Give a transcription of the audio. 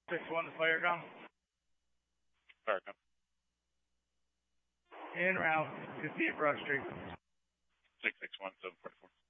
6-1 to Firecom. Firecom. En route to Broad Street. 661, 744.